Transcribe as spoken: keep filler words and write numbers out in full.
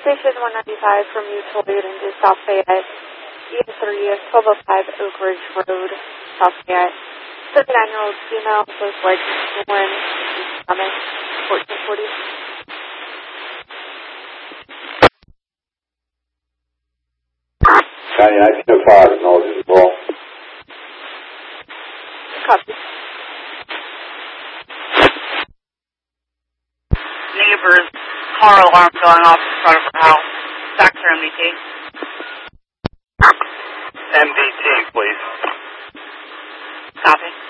Station one ninety-five from Mutual Aid into South Fayette. E S three, twelve oh five Oak Ridge Road, South Fayette. thirty-nine-year-old female, both legs swollen, stomach, fourteen forty. ninety-nine oh five, acknowledges the ball. Copy. Neighbor's car alarm going off in front of her house. Fax or M D T? M D T, please. Copy.